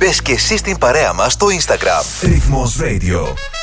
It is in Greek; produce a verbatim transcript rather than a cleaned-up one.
Μπες και εσύ στην παρέα μας στο Instagram. Ρυθμός Radio.